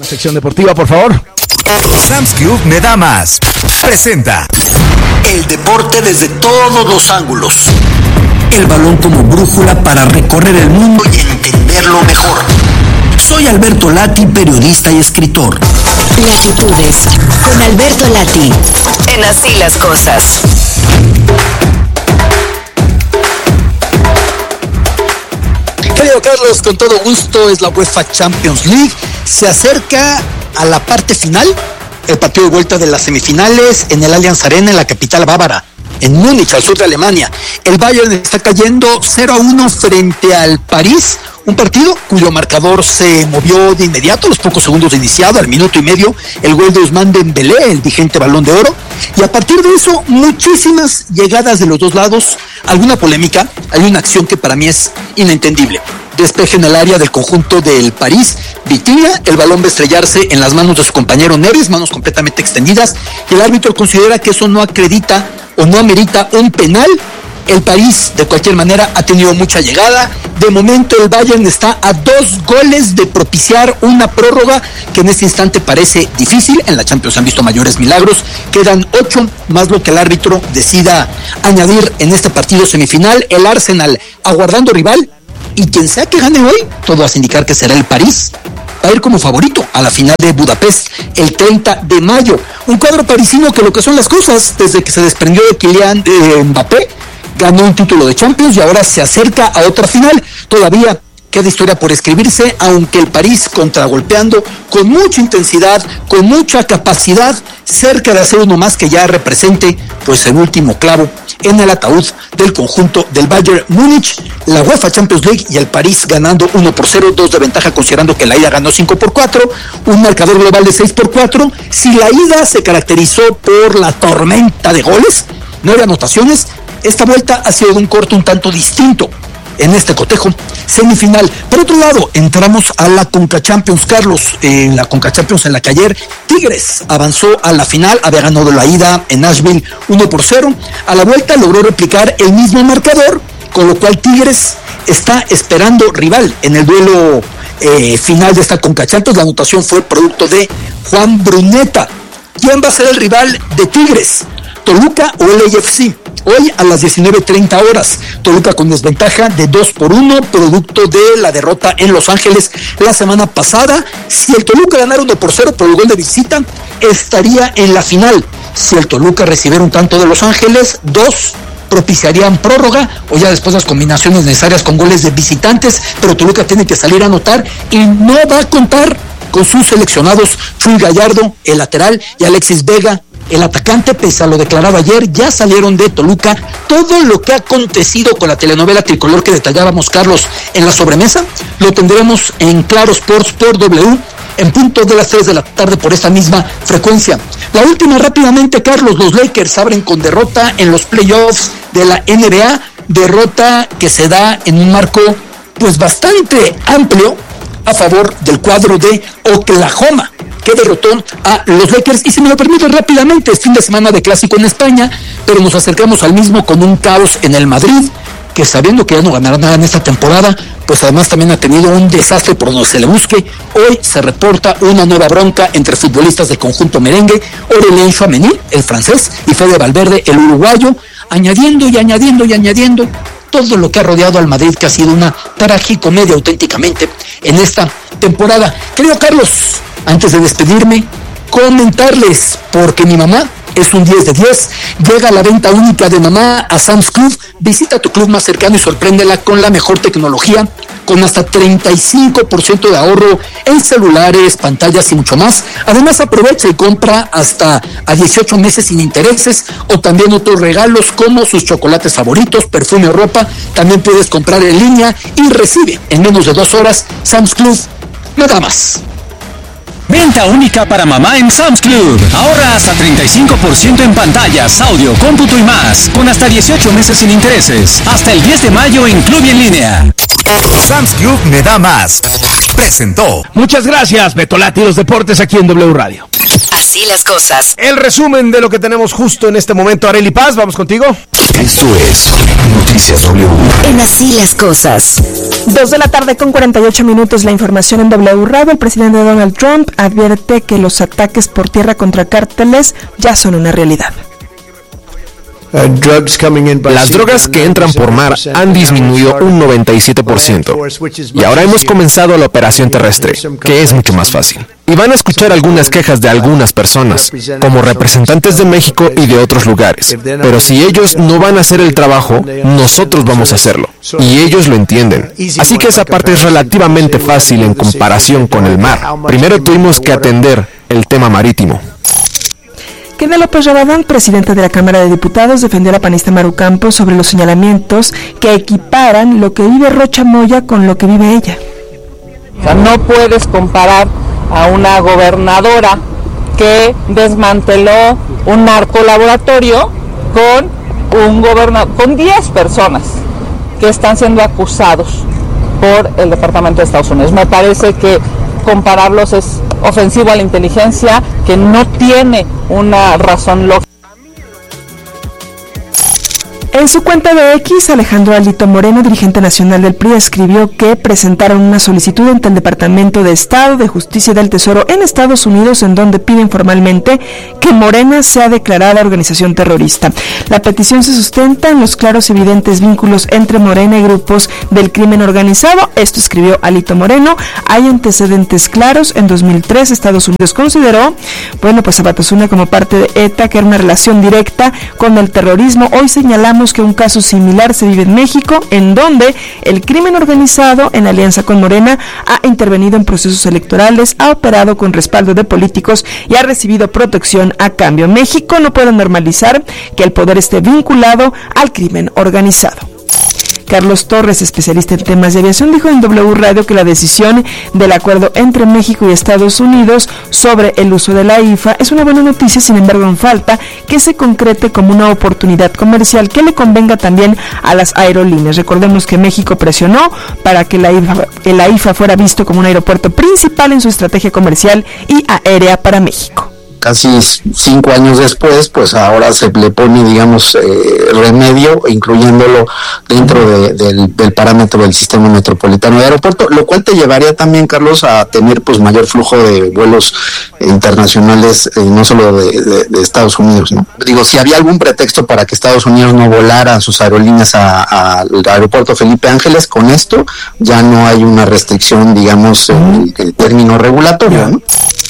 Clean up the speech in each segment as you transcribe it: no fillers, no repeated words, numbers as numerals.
Sección deportiva, por favor. Sam's Club me da más. Presenta el deporte desde todos los ángulos. El balón como brújula para recorrer el mundo y entenderlo mejor. Soy Alberto Lati, periodista y escritor. Latitudes con Alberto Lati. En Así las Cosas. Querido Carlos, con todo gusto, es la UEFA Champions League. Se acerca a la parte final, el partido de vuelta de las semifinales en el Allianz Arena, en la capital bávara, en Múnich, al sur de Alemania. El Bayern está cayendo 0-1 frente al París, un partido cuyo marcador se movió de inmediato, a los pocos segundos de iniciado, al minuto y medio, el gol de Ousmane Dembélé, el vigente Balón de Oro, y a partir de eso, muchísimas llegadas de los dos lados, alguna polémica, hay una acción que para mí es inentendible. Despeje en el área del conjunto del París, Vitinha, el balón va a estrellarse en las manos de su compañero Neves, manos completamente extendidas, y el árbitro considera que eso no acredita o no amerita un penal. El París, de cualquier manera, ha tenido mucha llegada. De momento, el Bayern está a 2 goles de propiciar una prórroga que en este instante parece difícil. En la Champions han visto mayores milagros. Quedan 8, más lo que el árbitro decida añadir en este partido semifinal. El Arsenal aguardando rival. Y quien sea que gane hoy, todo hace indicar que será el París. Va a ir como favorito a la final de Budapest el 30 de mayo. Un cuadro parisino que lo que son las cosas, desde que se desprendió de Kylian Mbappé, ganó un título de Champions y ahora se acerca a otra final. Todavía queda historia por escribirse, aunque el París contragolpeando con mucha intensidad, con mucha capacidad, cerca de hacer uno más que ya represente pues el último clavo en el ataúd del conjunto del Bayern Múnich. La UEFA Champions League y el París ganando 1-0, 2 de ventaja considerando que la ida ganó 5-4, un marcador global de 6-4. Si la ida se caracterizó por la tormenta de goles, 9 anotaciones, esta vuelta ha sido de un corte un tanto distinto en este cotejo semifinal. Por otro lado, entramos a la Conca Champions, Carlos, en la Conca Champions en la que ayer Tigres avanzó a la final, había ganado la ida en Nashville 1-0, a la vuelta logró replicar el mismo marcador, con lo cual Tigres está esperando rival en el duelo final de esta Conca Champions. La anotación fue producto de Juan Bruneta. ¿Quién va a ser el rival de Tigres? ¿Toluca o LAFC? Hoy a las 19:30 horas, Toluca con desventaja de 2-1, producto de la derrota en Los Ángeles la semana pasada. Si el Toluca ganara 1-0 por el gol de visita, estaría en la final. Si el Toluca recibiera un tanto de Los Ángeles, 2 propiciarían prórroga, o ya después las combinaciones necesarias con goles de visitantes, pero Toluca tiene que salir a anotar y no va a contar con sus seleccionados Chuy Gallardo, el lateral, y Alexis Vega, el atacante. Pese a lo declarado ayer, ya salieron de Toluca. Todo lo que ha acontecido con la telenovela tricolor que detallábamos, Carlos, en la sobremesa, lo tendremos en Claro Sports por W en punto de las 3 de la tarde por esta misma frecuencia. La última rápidamente, Carlos, los Lakers abren con derrota en los playoffs de la NBA, derrota que se da en un marco pues bastante amplio a favor del cuadro de Oklahoma, que derrotó a los Lakers. Y si me lo permite rápidamente, es fin de semana de clásico en España, pero nos acercamos al mismo con un caos en el Madrid, que sabiendo que ya no ganará nada en esta temporada, pues además también ha tenido un desastre por donde se le busque. Hoy se reporta una nueva bronca entre futbolistas del conjunto merengue, Aurélien Tchouaméni, el francés, y Fede Valverde, el uruguayo, añadiendo todo lo que ha rodeado al Madrid, que ha sido una tragicomedia auténticamente en esta temporada. Querido Carlos, antes de despedirme, comentarles, porque mi mamá es un 10 de 10, llega la venta única de mamá a Sam's Club. Visita tu club más cercano y sorpréndela con la mejor tecnología, con hasta 35% de ahorro en celulares, pantallas y mucho más. Además, aprovecha y compra hasta a 18 meses sin intereses, o también otros regalos como sus chocolates favoritos, perfume o ropa. También puedes comprar en línea y recibe en menos de 2 horas. Sam's Club, nada más. Venta única para mamá en Sam's Club. Ahorra hasta 35% en pantallas, audio, cómputo y más, con hasta 18 meses sin intereses. Hasta el 10 de mayo en Club y en línea. Sam's Club me da más. Presentó. Muchas gracias, Beto Lati, los deportes aquí en W Radio. Así las cosas. El resumen de lo que tenemos justo en este momento. Arely Paz, vamos contigo. Esto es Noticias W. En Así las cosas. 2:48 p.m. La información en W Radio. El presidente Donald Trump advierte que los ataques por tierra contra cárteles ya son una realidad. Las drogas que entran por mar han disminuido un 97%. Y ahora hemos comenzado la operación terrestre, que es mucho más fácil. Y van a escuchar algunas quejas de algunas personas, como representantes de México y de otros lugares. Pero si ellos no van a hacer el trabajo, nosotros vamos a hacerlo. Y ellos lo entienden. Así que esa parte es relativamente fácil en comparación con el mar. Primero tuvimos que atender el tema marítimo. Kenia López Rabadán, presidenta de la Cámara de Diputados, defendió a la panista Maru Campos sobre los señalamientos que equiparan lo que vive Rocha Moya con lo que vive ella. O sea, no puedes comparar a una gobernadora que desmanteló un narcolaboratorio con 10 personas que están siendo acusados por el Departamento de Estados Unidos. Me parece que compararlos es ofensivo a la inteligencia, que no tiene una razón lógica. En su cuenta de X, Alejandro Alito Moreno, dirigente nacional del PRI, escribió que presentaron una solicitud ante el Departamento de Estado de Justicia y del Tesoro en Estados Unidos, en donde piden formalmente que Morena sea declarada organización terrorista. La petición se sustenta en los claros y evidentes vínculos entre Morena y grupos del crimen organizado. Esto escribió Alito Moreno. Hay antecedentes claros. En 2003, Estados Unidos consideró, a Batasuna como parte de ETA, que era una relación directa con el terrorismo. Hoy señalamos que un caso similar se vive en México, en donde el crimen organizado, en alianza con Morena, ha intervenido en procesos electorales, ha operado con respaldo de políticos y ha recibido protección a cambio. México no puede normalizar que el poder esté vinculado al crimen organizado. Carlos Torres, especialista en temas de aviación, dijo en W Radio que la decisión del acuerdo entre México y Estados Unidos sobre el uso de la IFA es una buena noticia. Sin embargo, en falta que se concrete como una oportunidad comercial que le convenga también a las aerolíneas. Recordemos que México presionó para que la IFA fuera visto como un aeropuerto principal en su estrategia comercial y aérea para México. Casi 5 años después, pues ahora se le pone, remedio, incluyéndolo dentro del parámetro del sistema metropolitano de aeropuerto, lo cual te llevaría también, Carlos, a tener pues mayor flujo de vuelos internacionales, no solo de Estados Unidos, ¿no? Si había algún pretexto para que Estados Unidos no volara sus aerolíneas al aeropuerto Felipe Ángeles, con esto ya no hay una restricción, en el término regulatorio, ¿no?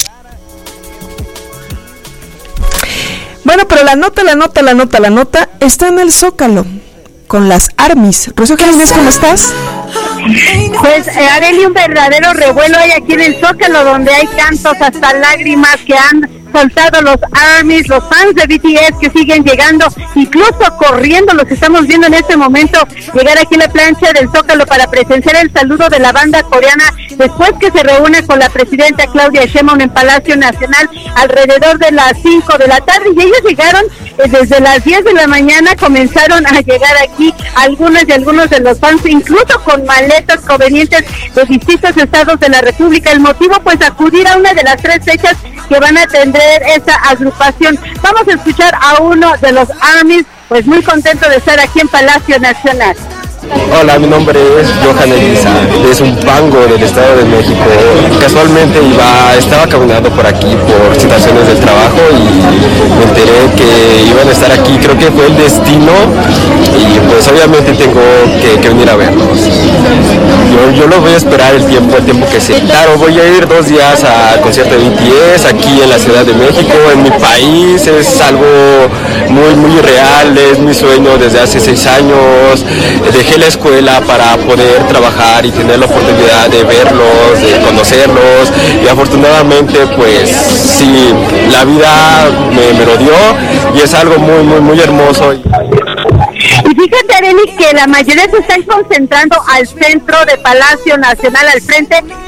Bueno, pero la nota está en el Zócalo, con las ARMYs. Rocío Jiménez, ¿cómo estás? Pues, Arely, un verdadero revuelo hay aquí en el Zócalo, donde hay cantos hasta lágrimas que han soltado los ARMYs, los fans de BTS que siguen llegando, incluso corriendo, los estamos viendo en este momento, llegar aquí a la plancha del Zócalo para presenciar el saludo de la banda coreana, después que se reúne con la presidenta Claudia Sheinbaum en Palacio Nacional, alrededor de las 5 de la tarde, y ellos llegaron desde las 10 de la mañana, comenzaron a llegar aquí algunos de los fans, incluso con maletas provenientes de distintos estados de la República. El motivo, pues, acudir a una de las 3 fechas que van a atender esta agrupación. Vamos a escuchar a uno de los ARMYs, pues muy contento de estar aquí en Palacio Nacional. Hola, mi nombre es Johan Elisa, es un pango del Estado de México. Casualmente estaba caminando por aquí por situaciones del trabajo y me enteré que iban a estar aquí, creo que fue el destino y pues obviamente tengo que venir a verlos. Yo lo voy a esperar el tiempo que sea. Claro, voy a ir 2 días al concierto de BTS aquí en la Ciudad de México, en mi país. Es algo muy real, es mi sueño desde hace 6 años. Dejé la escuela para poder trabajar y tener la oportunidad de verlos, de conocerlos, y afortunadamente pues sí, la vida me lo dio y es algo muy hermoso. Y fíjate, Arely, que la mayoría se están concentrando al centro de Palacio Nacional, al frente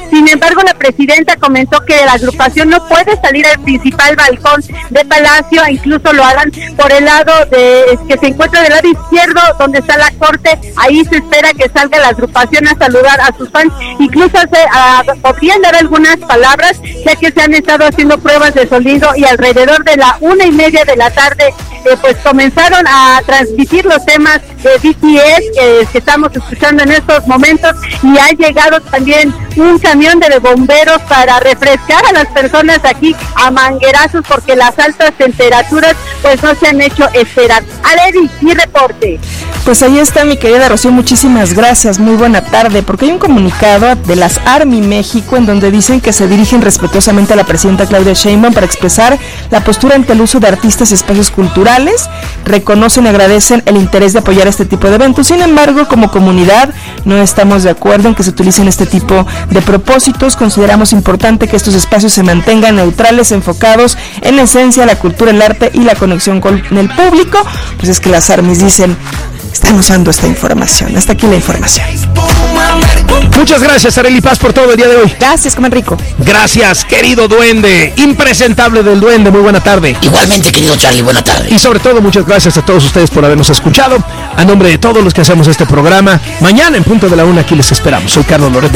Sin embargo, la presidenta comentó que la agrupación no puede salir al principal balcón de Palacio, e incluso lo hagan por el lado que se encuentra del lado izquierdo, donde está la corte. Ahí se espera que salga la agrupación a saludar a sus fans, incluso podrían dar algunas palabras, ya que se han estado haciendo pruebas de sonido, y alrededor de la 1:30 de la tarde pues comenzaron a transmitir los temas de BTS que estamos escuchando en estos momentos, y ha llegado también un camión de bomberos para refrescar a las personas aquí a manguerazos, porque las altas temperaturas pues no se han hecho esperar. Areli, mi reporte. Pues ahí está, mi querida Rocío, muchísimas gracias, muy buena tarde, porque hay un comunicado de las Army México en donde dicen que se dirigen respetuosamente a la presidenta Claudia Sheinbaum para expresar la postura ante el uso de artistas y espacios culturales. Reconocen y agradecen el interés de apoyar este tipo de eventos. Sin embargo, como comunidad no estamos de acuerdo en que se utilicen este tipo de propósitos. Consideramos importante que estos espacios se mantengan neutrales, enfocados en esencia la cultura, el arte y la conexión con el público. Pues es que las Armies dicen: están usando esta información. Hasta aquí la información. Muchas gracias, Arely Paz, por todo el día de hoy. Gracias, coman rico. Gracias, querido duende, impresentable del duende, muy buena tarde. Igualmente, querido Charlie, buena tarde. Y sobre todo, muchas gracias a todos ustedes por habernos escuchado. A nombre de todos los que hacemos este programa, mañana en punto de la 1 aquí les esperamos. Soy Carlos Loret de